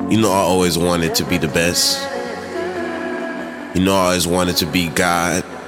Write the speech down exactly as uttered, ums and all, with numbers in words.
You know, I always wanted to be the best. You know, I always wanted to be God.